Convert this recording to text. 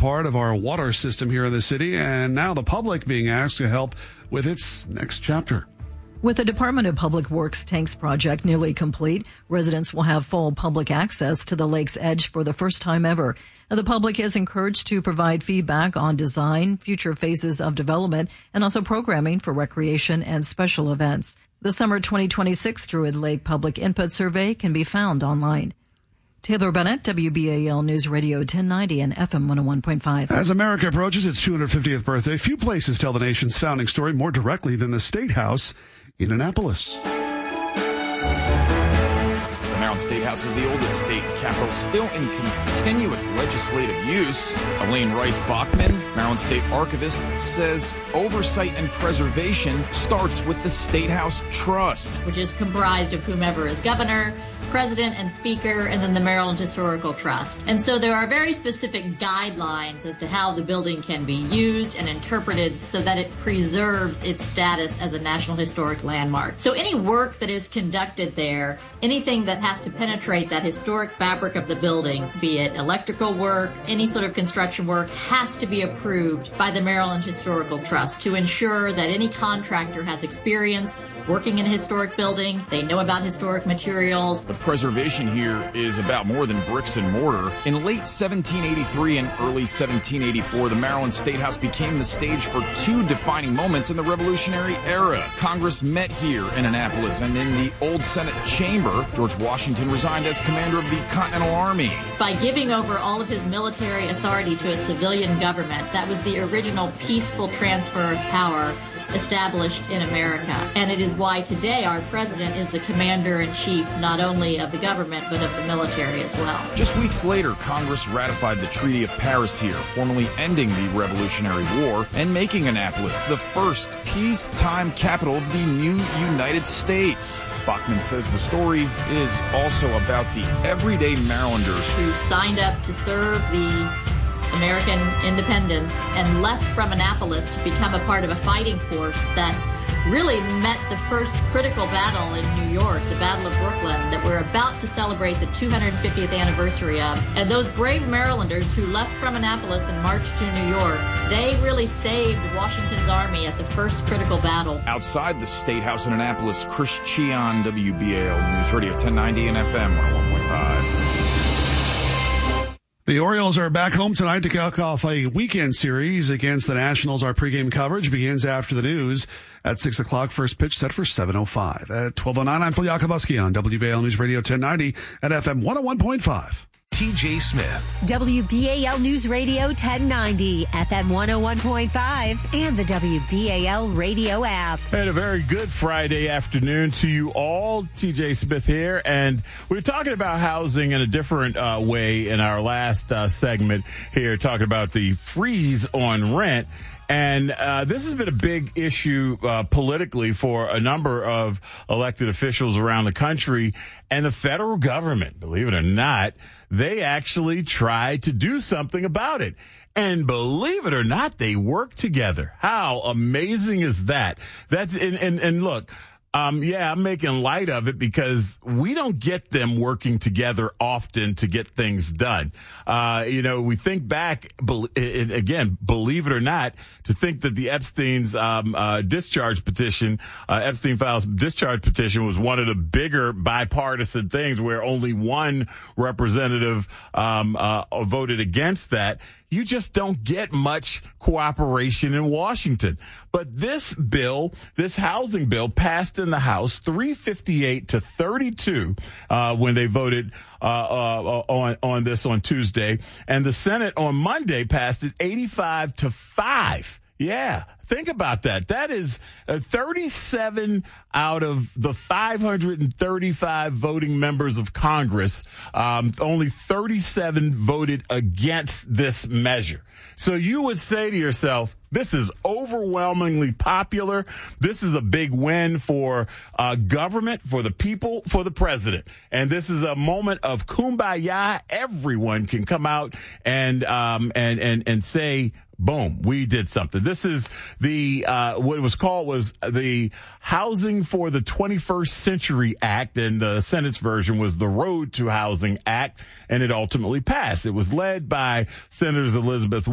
part of our water system here in the city, and now the public being asked to help with its next chapter. With the Department of Public Works tanks project nearly complete, residents will have full public access to the lake's edge for the first time ever. The public is encouraged to provide feedback on design, future phases of development, and also programming for recreation and special events. The summer 2026 Druid Lake Public Input Survey can be found online. Taylor Bennett, WBAL News Radio 1090 and FM 101.5. As America approaches its 250th birthday, few places tell the nation's founding story more directly than the State House in Annapolis. The Maryland State House is the oldest state capitol still in continuous legislative use. Elaine Rice Bachman, Maryland State Archivist, says oversight and preservation starts with the State House Trust, which is comprised of whomever is governor, president and speaker, and then the Maryland Historical Trust. And so there are very specific guidelines as to how the building can be used and interpreted so that it preserves its status as a National Historic Landmark. So any work that is conducted there, anything that has to penetrate that historic fabric of the building, be it electrical work, any sort of construction work, has to be approved by the Maryland Historical Trust to ensure that any contractor has experience working in a historic building, they know about historic materials. The preservation here is about more than bricks and mortar. In late 1783 and early 1784, the Maryland State House became the stage for two defining moments in the Revolutionary era. Congress met here in Annapolis, and in the old Senate chamber, George Washington resigned as commander of the Continental Army. By giving over all of his military authority to a civilian government, that was the original peaceful transfer of power established in America. And it is why today our president is the commander-in-chief not only of the government but of the military as well. Just weeks later, Congress ratified the Treaty of Paris here, formally ending the Revolutionary War and making Annapolis the first peacetime capital of the new United States. Bachman says the story is also about the everyday Marylanders who signed up to serve the American independence and left from Annapolis to become a part of a fighting force that really met the first critical battle in New York, the Battle of Brooklyn, that we're about to celebrate the 250th anniversary of. And those brave Marylanders who left from Annapolis and marched to New York, they really saved Washington's army at the first critical battle. Outside the State House in Annapolis, Chris Cheon, WBAL News Radio 1090 and FM 101.5. The Orioles are back home tonight to kick off a weekend series against the Nationals. Our pregame coverage begins after the news at 6 o'clock. First pitch set for 7:05. At 12:09, I'm Phil Yakubuski on WBAL News Radio 1090 at FM 101.5. TJ Smith. WBAL News Radio 1090, FM 101.5, and the WBAL radio app. And a very good Friday afternoon to you all. TJ Smith here. And we were talking about housing in a different way in our last segment here, talking about the freeze on rent. And this has been a big issue politically for a number of elected officials around the country. And the federal government, believe it or not, they actually tried to do something about it. And believe it or not, they work together. How amazing is that? That's and look, I'm making light of it because we don't get them working together often to get things done. We think back, again, believe it or not, to think that the Epstein files discharge petition was one of the bigger bipartisan things where only one representative voted against that. You just don't get much cooperation in Washington. But this bill, this housing bill, passed in the House 358 to 32 when they voted on this on Tuesday. And the Senate on Monday passed it 85 to 5. Yeah, think about that. That is 37 out of the 535 voting members of Congress. Only 37 voted against this measure. So you would say to yourself, this is overwhelmingly popular. This is a big win for government, for the people, for the president. And this is a moment of kumbaya. Everyone can come out and say, boom, we did something. This is the what it was called was the Housing for the 21st Century Act, and the Senate's version was the Road to Housing Act, and it ultimately passed. It was led by Senators Elizabeth